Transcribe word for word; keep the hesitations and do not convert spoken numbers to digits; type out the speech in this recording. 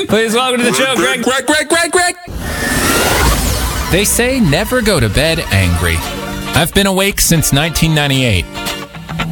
Please welcome to the show, Greg. Greg, Greg, Greg, Greg. They say never go to bed angry. I've been awake since nineteen ninety-eight.